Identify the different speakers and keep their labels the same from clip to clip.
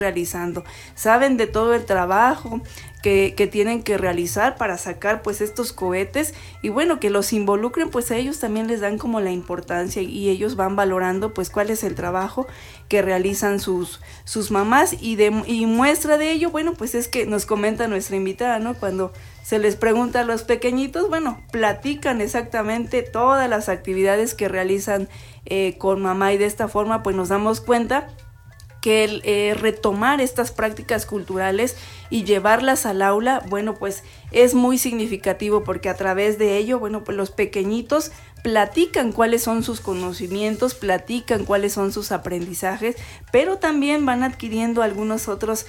Speaker 1: realizando, saben de todo el trabajo que tienen que realizar para sacar pues estos cohetes, y bueno, que los involucren, pues a ellos también les dan como la importancia y ellos van valorando pues cuál es el trabajo que realizan sus mamás, y muestra de ello, bueno, pues es que nos comenta nuestra invitada, ¿no? Cuando se les pregunta a los pequeñitos, bueno, platican exactamente todas las actividades que realizan con mamá, y de esta forma pues nos damos cuenta que el retomar estas prácticas culturales y llevarlas al aula, bueno, pues es muy significativo, porque a través de ello, bueno, pues los pequeñitos platican cuáles son sus conocimientos, platican cuáles son sus aprendizajes, pero también van adquiriendo algunos otros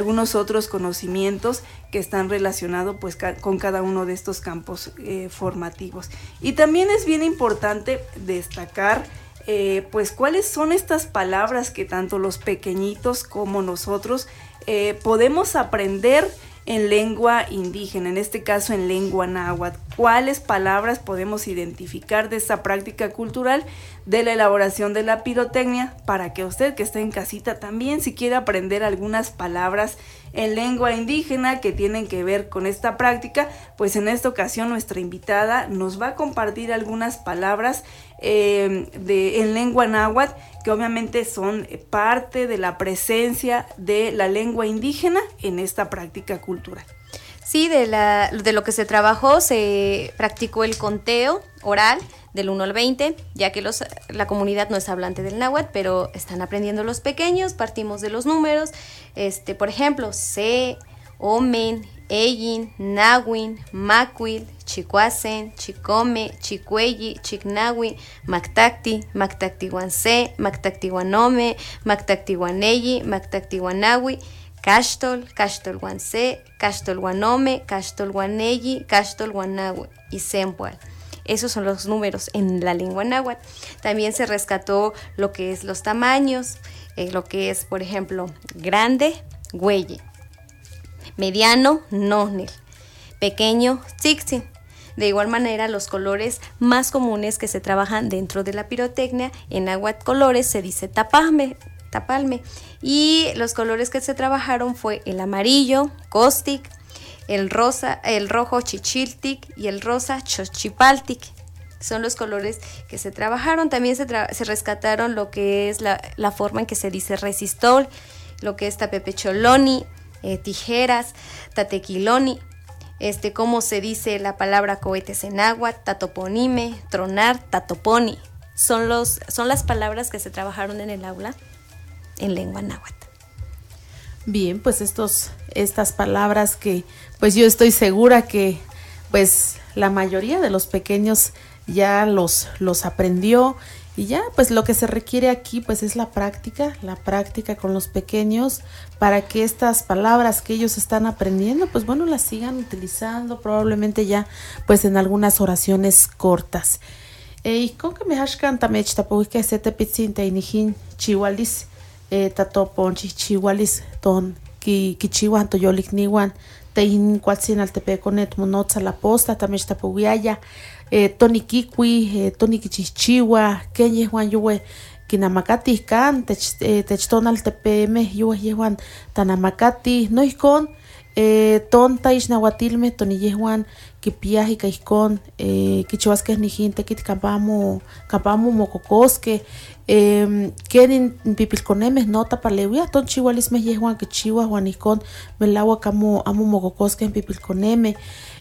Speaker 1: conocimientos que están relacionados pues con cada uno de estos campos formativos. Y también es bien importante destacar pues cuáles son estas palabras que tanto los pequeñitos como nosotros podemos aprender en lengua indígena, en este caso en lengua náhuatl. ¿Cuáles palabras podemos identificar de esta práctica cultural de la elaboración de la pirotecnia, para que usted que está en casita también, si quiere aprender algunas palabras en lengua indígena que tienen que ver con esta práctica, pues en esta ocasión nuestra invitada nos va a compartir algunas palabras en lengua náhuatl, que obviamente son parte de la presencia de la lengua indígena en esta práctica cultural.
Speaker 2: Sí, de lo que se trabajó, se practicó el conteo oral del 1 al 20, ya que la comunidad no es hablante del náhuatl, pero están aprendiendo los pequeños. Partimos de los números, por ejemplo, se, omen, eyin, nahuin, macuil, chicuacen, chicome, chicueyi, chicnahui, mactacti, mactactihuanse, mactactihuanome, mactactihuaneyi, mactactihuanahui, Cachtol, Cachtolhuanse, Cachtolhuanome, Cachtolhuaneyi, Cachtolhuanahui y Sempual. Esos son los números en la lengua náhuatl. También se rescató lo que es los tamaños, lo que es, por ejemplo, grande, güeye, mediano, nohnel, pequeño, tzixin. De igual manera, los colores más comunes que se trabajan dentro de la pirotecnia, en náhuatl colores se dice tapalme, y los colores que se trabajaron fue el amarillo, costic, el rojo, chichiltic, y el rosa, chochipaltic. Son los colores que se trabajaron. También se rescataron lo que es la forma en que se dice resistol, lo que es tapepecholoni, tijeras, tatequiloni, cómo se dice la palabra cohetes en náhuatl, tatoponime, tronar, tatoponi. Son las palabras que se trabajaron en el aula en lengua náhuatl.
Speaker 3: Bien, pues estas palabras que pues yo estoy segura que pues la mayoría de los pequeños ya los aprendió, y ya pues lo que se requiere aquí pues es la práctica con los pequeños, para que estas palabras que ellos están aprendiendo pues bueno las sigan utilizando probablemente ya pues en algunas oraciones cortas. Y con que me hashkan tamech tapuike sete pitzinta inijin chihualis tatopon chihualis ton kichiwan toyolikniwan tein cualtzin altepeconet monotza la posta tamech tapugiaya toni kikui toni kichichiwa kenye juan yuwe kinamakati kan tech ton altepeme yuwe yehuan tanamakati no ikon ton taish nahuatilme toni yehuan kipiaji kaihkon kichihuaskeh nijin tekit kampamo mococoske kenin pipilconemeh nota paleuia ton chihualismeh yehuan kichihuah huan ihkon melauak amo mococoskeh pipilconemeh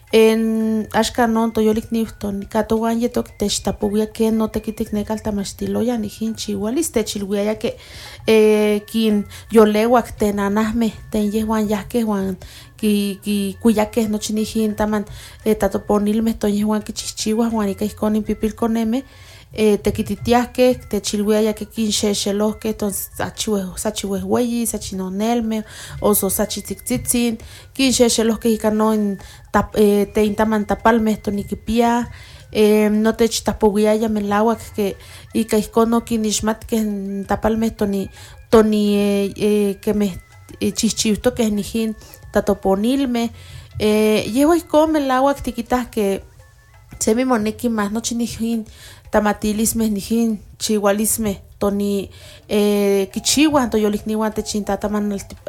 Speaker 3: en axkan non toyolikniuh tonikatowan yetok techtapouia ken notekitikneka altamachtiloya nijin chihualis techiluiaya ke kin yoleuak tenanahmeh ten yehuan yahkeh huan kuyakeh nochi nijin taman tatoponilmeh ton yehuan kichihchiuah huan ika ihkon inpipilconemeh tekititiahkeh techiluiaya ke kinxexelohkeh ton sachiuehweyi sachinonelmeh oso sachitzitzitzin kinxexelohkeh ika non teintaman tapalmeh tonikipia notechtapouiaya melauak ke ika ihkon okinixmatkeh tapalmeh kemeh chihchiuhtokeh nijin tatoponilmeh yehuan ihkon melauak tikitah ke semi moneki mas nochi nijin tamatilismeh nijin chihualismeh toni kichiuah toyolikniuan techintataman